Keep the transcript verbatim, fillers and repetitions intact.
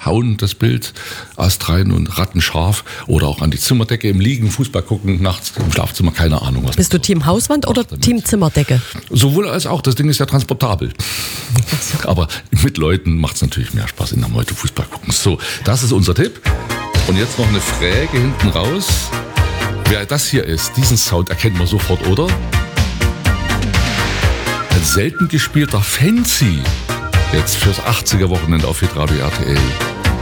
hauen das Bild astrein und rattenscharf oder auch an die Zimmerdecke im Liegen, Fußball gucken, nachts im Schlafzimmer, keine Ahnung. Was Bist du Team Hauswand oder Team Zimmerdecke? Sowohl als auch, das Ding ist ja transportabel. Aber mit Leuten macht es natürlich mehr Spaß in der Meute Fußball gucken. So, das ist unser Tipp. Und jetzt noch eine Fräge hinten raus. Wer das hier ist, diesen Sound erkennt man sofort, oder? Ein selten gespielter Fancy. Jetzt fürs achtziger Wochenende auf Hitradio R T L.